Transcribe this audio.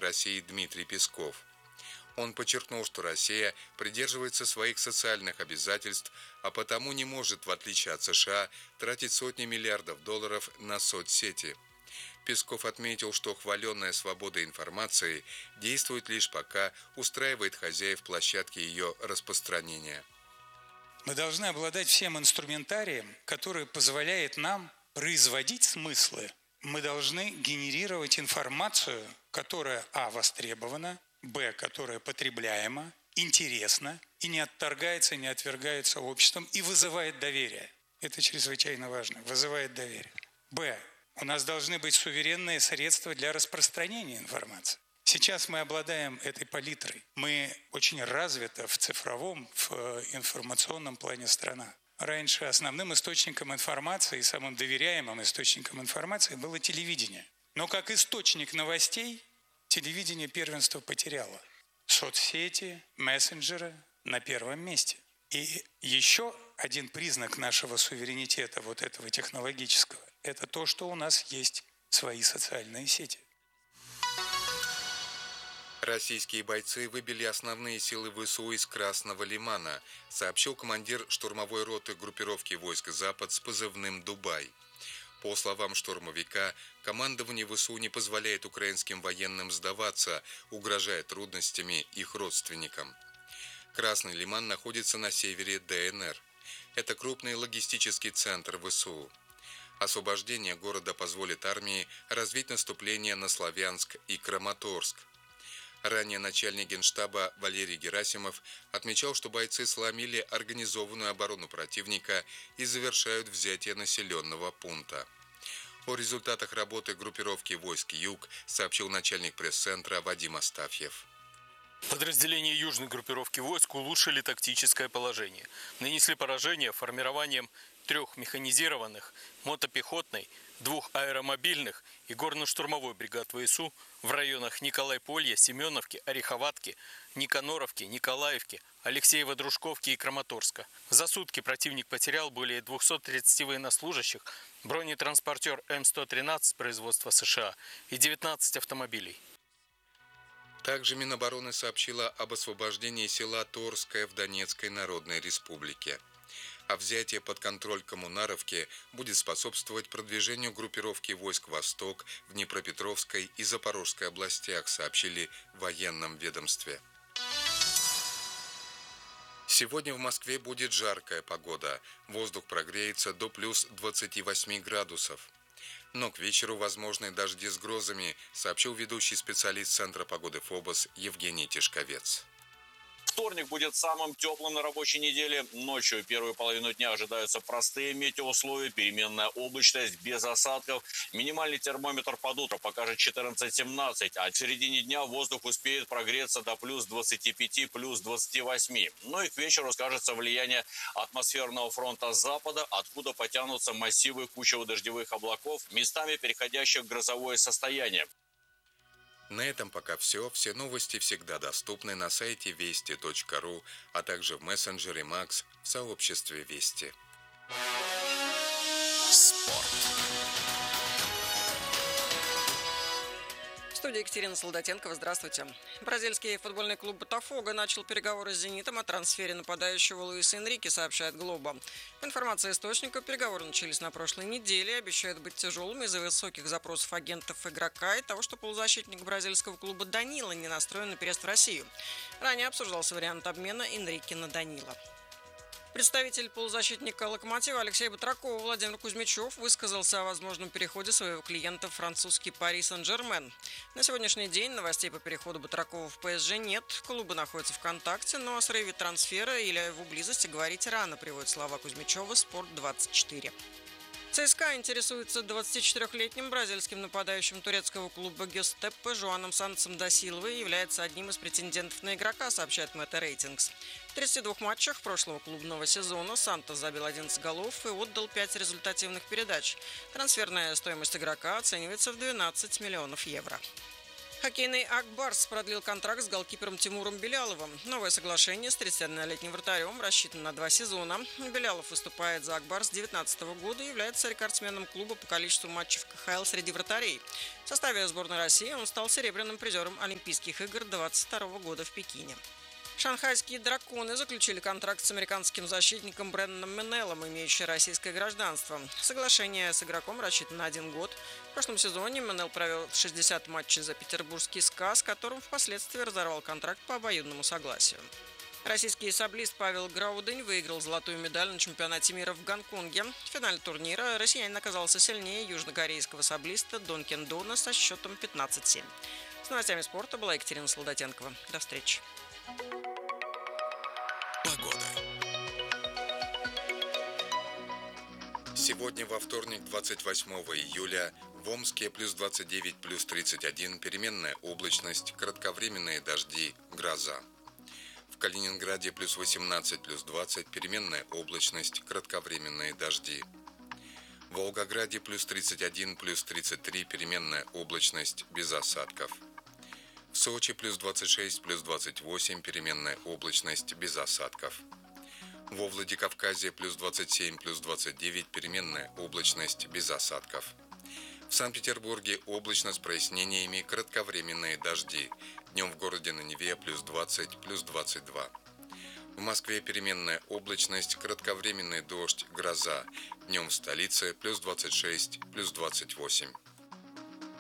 России Дмитрий Песков. Он подчеркнул, что Россия придерживается своих социальных обязательств, а потому не может, в отличие от США, тратить сотни миллиардов долларов на соцсети. Песков отметил, что хваленная свобода информации действует лишь пока устраивает хозяев площадки ее распространения. Мы должны обладать всем инструментарием, который позволяет нам производить смыслы. Мы должны генерировать информацию, которая востребована, которая потребляема, интересна и не отторгается, не отвергается обществом и вызывает доверие. Это чрезвычайно важно, вызывает доверие. У нас должны быть суверенные средства для распространения информации. Сейчас мы обладаем этой палитрой. Мы очень развита в цифровом, в информационном плане страна. Раньше основным источником информации, самым доверяемым источником информации было телевидение. Но как источник новостей телевидение первенство потеряло. Соцсети, мессенджеры на первом месте. И еще один признак нашего суверенитета, вот этого технологического, это то, что у нас есть свои социальные сети. Российские бойцы выбили основные силы ВСУ из Красного Лимана, сообщил командир штурмовой роты группировки войск «Запад» с позывным «Дубай». По словам штурмовика, командование ВСУ не позволяет украинским военным сдаваться, угрожая трудностями их родственникам. Красный Лиман находится на севере ДНР. Это крупный логистический центр ВСУ. Освобождение города позволит армии развить наступление на Славянск и Краматорск. Ранее начальник Генштаба Валерий Герасимов отмечал, что бойцы сломили организованную оборону противника и завершают взятие населенного пункта. О результатах работы группировки войск «Юг» сообщил начальник пресс-центра Вадим Астафьев. Подразделения южной группировки войск улучшили тактическое положение. Нанесли поражение формированием 3 механизированных, мотопехотной, 2 аэромобильных и горно-штурмовой бригад ВСУ в районах Николай-Полья, Семеновки, Ореховатки, Никаноровки, Николаевки, Алексеево-Дружковки и Краматорска. За сутки противник потерял более 230 военнослужащих, бронетранспортер М113 производства США и 19 автомобилей. Также Минобороны сообщила об освобождении села Торское в Донецкой Народной Республике. А взятие под контроль Коммунаровки будет способствовать продвижению группировки войск «Восток» в Днепропетровской и Запорожской областях, сообщили в военном ведомстве. Сегодня в Москве будет жаркая погода. Воздух прогреется до плюс 28 градусов. Но к вечеру возможны дожди с грозами, сообщил ведущий специалист Центра погоды ФОБОС Евгений Тишковец. Вторник будет самым теплым на рабочей неделе. Ночью первую половину дня ожидаются простые метеоусловия, переменная облачность без осадков. Минимальный термометр под утро покажет 14-17, а в середине дня воздух успеет прогреться до плюс 25, плюс 28. Ну и к вечеру скажется влияние атмосферного фронта с запада, откуда потянутся массивы кучево-дождевых облаков, местами переходящих в грозовое состояние. На этом пока все. Все новости всегда доступны на сайте вести.ру, а также в мессенджере Макс в сообществе Вести. Спорт. В студии Екатерина Солдатенкова. Здравствуйте. Бразильский футбольный клуб «Ботафого» начал переговоры с «Зенитом» о трансфере нападающего Луиса Энрике, сообщает «Глобо». По информации источника, переговоры начались на прошлой неделе, обещают быть тяжелыми из-за высоких запросов агентов игрока и того, что полузащитник бразильского клуба Данила не настроен на переезд в Россию. Ранее обсуждался вариант обмена Энрике на Данила. Представитель полузащитника «Локомотива» Алексея Батракова Владимир Кузьмичев высказался о возможном переходе своего клиента в французский Пари Сен-Жермен. На сегодняшний день новостей по переходу Батракова в ПСЖ нет. Клубы находятся в контакте, но о срыве трансфера или о его близости говорить рано, приводит слова Кузьмичева «Спорт-24». ЦСКА интересуется 24-летним бразильским нападающим турецкого клуба Гёзтеппе Жоаном Сантосом да Силвой, является одним из претендентов на игрока, сообщает Meta Ratings. В 32 матчах прошлого клубного сезона Сантос забил 11 голов и отдал 5 результативных передач. Трансферная стоимость игрока оценивается в 12 миллионов евро. Хоккейный «Акбарс» продлил контракт с голкипером Тимуром Беляловым. Новое соглашение с 31-летним вратарем рассчитано на 2 сезона. Белялов выступает за «Акбарс» с 2019 года и является рекордсменом клуба по количеству матчей в КХЛ среди вратарей. В составе сборной России он стал серебряным призером Олимпийских игр 2022 года в Пекине. Шанхайские «Драконы» заключили контракт с американским защитником Брэндоном Менеллом, имеющим российское гражданство. Соглашение с игроком рассчитано на 1 год. В прошлом сезоне Менелл провел 60 матчей за петербургский «СКА», с которым впоследствии разорвал контракт по обоюдному согласию. Российский саблист Павел Граудень выиграл золотую медаль на чемпионате мира в Гонконге. В финале турнира россиянин оказался сильнее южнокорейского саблиста Дон Кен Дона со счетом 15-7. С новостями спорта была Екатерина Солдатенкова. До встречи. Сегодня во вторник, 28 июля, в Омске плюс 29, плюс 31, переменная облачность, кратковременные дожди, гроза. В Калининграде плюс 18, плюс 20, переменная облачность, кратковременные дожди. В Волгограде плюс 31, плюс 33, переменная облачность, без осадков. В Сочи плюс 26, плюс 28, переменная облачность, без осадков. Во Владикавказе плюс 27, плюс 29, переменная облачность, без осадков. В Санкт-Петербурге облачно с прояснениями, кратковременные дожди. Днем в городе на Неве плюс 20, плюс 22. В Москве переменная облачность, кратковременный дождь, гроза. Днем в столице плюс 26, плюс 28.